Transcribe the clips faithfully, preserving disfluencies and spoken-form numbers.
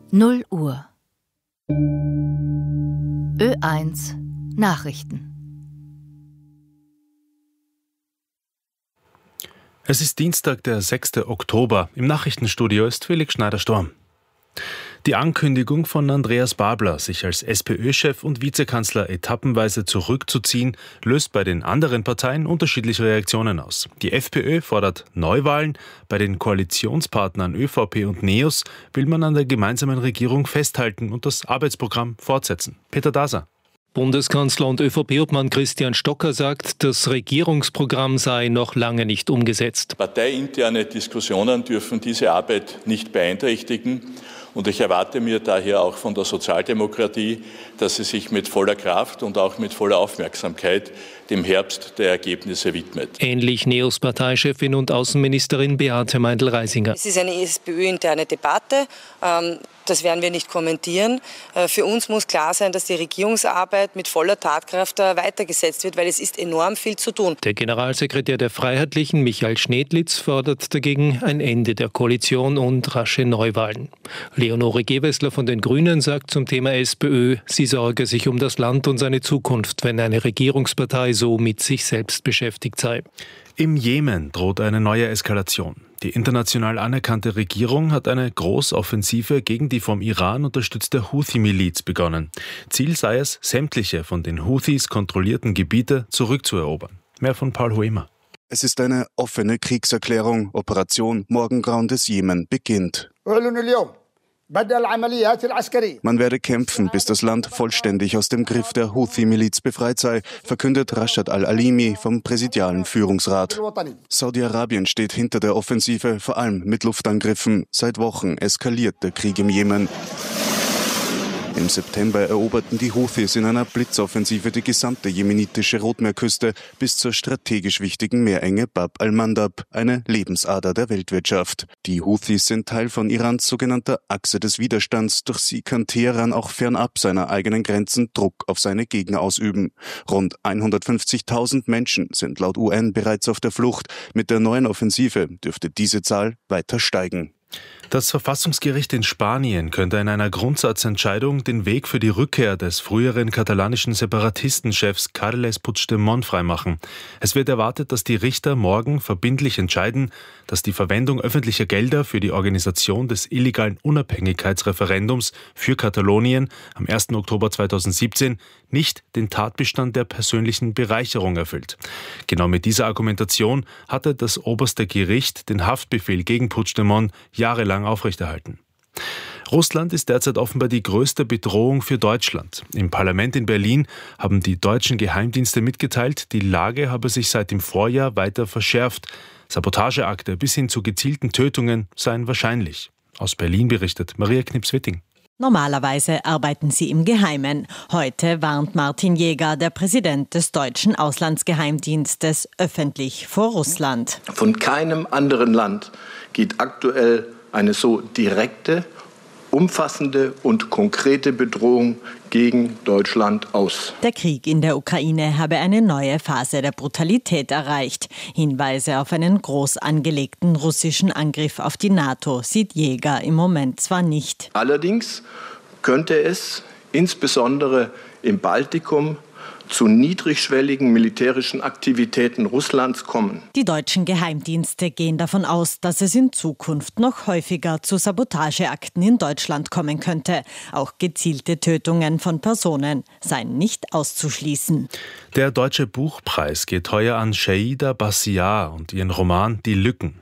null Uhr. Ö eins Nachrichten. Es ist Dienstag, der sechster Oktober. Im Nachrichtenstudio ist Felix Schneider-Storm. Die Ankündigung von Andreas Babler, sich als SPÖ-Chef und Vizekanzler etappenweise zurückzuziehen, löst bei den anderen Parteien unterschiedliche Reaktionen aus. Die FPÖ fordert Neuwahlen, bei den Koalitionspartnern ÖVP und NEOS will man an der gemeinsamen Regierung festhalten und das Arbeitsprogramm fortsetzen. Peter Daser. Bundeskanzler und ÖVP-Obmann Christian Stocker sagt, das Regierungsprogramm sei noch lange nicht umgesetzt. Parteiinterne Diskussionen dürfen diese Arbeit nicht beeinträchtigen. Und ich erwarte mir daher auch von der Sozialdemokratie, dass sie sich mit voller Kraft und auch mit voller Aufmerksamkeit dem Herbst der Ergebnisse widmet. Ähnlich NEOS-Parteichefin und Außenministerin Beate Meindl-Reisinger. Es ist eine SPÖ-interne Debatte. Das werden wir nicht kommentieren. Für uns muss klar sein, dass die Regierungsarbeit mit voller Tatkraft weitergesetzt wird, weil es ist enorm viel zu tun. Der Generalsekretär der Freiheitlichen, Michael Schnedlitz, fordert dagegen ein Ende der Koalition und rasche Neuwahlen. Leonore Gewessler von den Grünen sagt zum Thema SPÖ, sie sorge sich um das Land und seine Zukunft, wenn eine Regierungspartei so mit sich selbst beschäftigt sei. Im Jemen droht eine neue Eskalation. Die international anerkannte Regierung hat eine Großoffensive gegen die vom Iran unterstützte Houthi-Miliz begonnen. Ziel sei es, sämtliche von den Houthis kontrollierten Gebiete zurückzuerobern. Mehr von Paul Hoemer. Es ist eine offene Kriegserklärung. Operation Morgengrauen des Jemen beginnt. Man werde kämpfen, bis das Land vollständig aus dem Griff der Houthi-Miliz befreit sei, verkündet Rashad al-Alimi vom präsidialen Führungsrat. Saudi-Arabien steht hinter der Offensive, vor allem mit Luftangriffen. Seit Wochen eskaliert der Krieg im Jemen. Im September eroberten die Houthis in einer Blitzoffensive die gesamte jemenitische Rotmeerküste bis zur strategisch wichtigen Meerenge Bab al-Mandab, eine Lebensader der Weltwirtschaft. Die Houthis sind Teil von Irans sogenannter Achse des Widerstands. Durch sie kann Teheran auch fernab seiner eigenen Grenzen Druck auf seine Gegner ausüben. Rund hundertfünfzigtausend Menschen sind laut U N bereits auf der Flucht. Mit der neuen Offensive dürfte diese Zahl weiter steigen. Das Verfassungsgericht in Spanien könnte in einer Grundsatzentscheidung den Weg für die Rückkehr des früheren katalanischen Separatistenchefs Carles Puigdemont freimachen. Es wird erwartet, dass die Richter morgen verbindlich entscheiden, dass die Verwendung öffentlicher Gelder für die Organisation des illegalen Unabhängigkeitsreferendums für Katalonien am ersten Oktober zweitausendsiebzehn nicht den Tatbestand der persönlichen Bereicherung erfüllt. Genau mit dieser Argumentation hatte das oberste Gericht den Haftbefehl gegen Puigdemont jahrelang aufrechterhalten. Russland ist derzeit offenbar die größte Bedrohung für Deutschland. Im Parlament in Berlin haben die deutschen Geheimdienste mitgeteilt, die Lage habe sich seit dem Vorjahr weiter verschärft. Sabotageakte bis hin zu gezielten Tötungen seien wahrscheinlich. Aus Berlin berichtet Maria Knips-Witting. Normalerweise arbeiten sie im Geheimen. Heute warnt Martin Jäger, der Präsident des deutschen Auslandsgeheimdienstes, öffentlich vor Russland. Von keinem anderen Land geht aktuell eine so direkte, umfassende und konkrete Bedrohung gegen Deutschland aus. Der Krieg in der Ukraine habe eine neue Phase der Brutalität erreicht. Hinweise auf einen groß angelegten russischen Angriff auf die NATO sieht Jäger im Moment zwar nicht. Allerdings könnte es insbesondere im Baltikum zu niedrigschwelligen militärischen Aktivitäten Russlands kommen. Die deutschen Geheimdienste gehen davon aus, dass es in Zukunft noch häufiger zu Sabotageakten in Deutschland kommen könnte. Auch gezielte Tötungen von Personen seien nicht auszuschließen. Der Deutsche Buchpreis geht heuer an Shaida Bassiar und ihren Roman Die Lücken.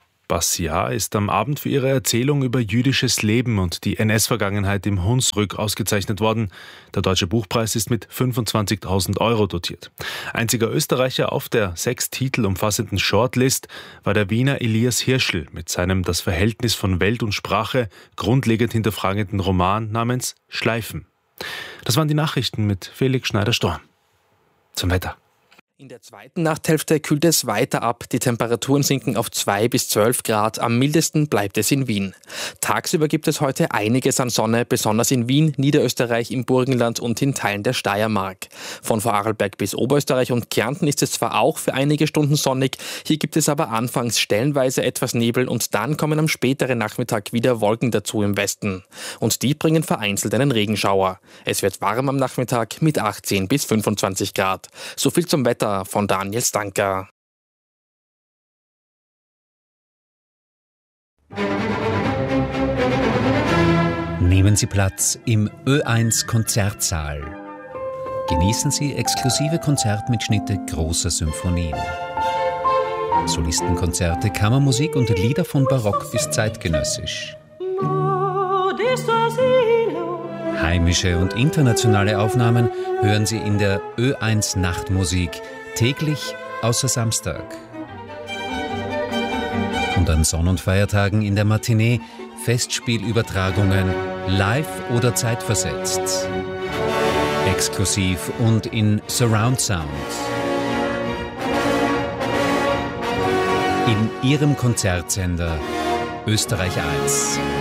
Bassiar ist am Abend für ihre Erzählung über jüdisches Leben und die N S-Vergangenheit im Hunsrück ausgezeichnet worden. Der Deutsche Buchpreis ist mit fünfundzwanzigtausend Euro dotiert. Einziger Österreicher auf der sechs Titel umfassenden Shortlist war der Wiener Elias Hirschl mit seinem das Verhältnis von Welt und Sprache grundlegend hinterfragenden Roman namens Schleifen. Das waren die Nachrichten mit Felix Schneider-Storm. Zum Wetter. In der zweiten Nachthälfte kühlt es weiter ab. Die Temperaturen sinken auf zwei bis zwölf Grad. Am mildesten bleibt es in Wien. Tagsüber gibt es heute einiges an Sonne, besonders in Wien, Niederösterreich, im Burgenland und in Teilen der Steiermark. Von Vorarlberg bis Oberösterreich und Kärnten ist es zwar auch für einige Stunden sonnig, hier gibt es aber anfangs stellenweise etwas Nebel und dann kommen am späteren Nachmittag wieder Wolken dazu im Westen. Und die bringen vereinzelt einen Regenschauer. Es wird warm am Nachmittag mit achtzehn bis fünfundzwanzig Grad. So viel zum Wetter von Daniel Stanker. Nehmen Sie Platz im Ö eins Konzertsaal. Genießen Sie exklusive Konzertmitschnitte großer Symphonien. Solistenkonzerte, Kammermusik und Lieder von Barock bis zeitgenössisch. Heimische und internationale Aufnahmen hören Sie in der Ö eins Nachtmusik täglich außer Samstag. Und an Sonn- und Feiertagen in der Matinee Festspielübertragungen live oder zeitversetzt. Exklusiv und in Surround Sound. In Ihrem Konzertsender Österreich eins.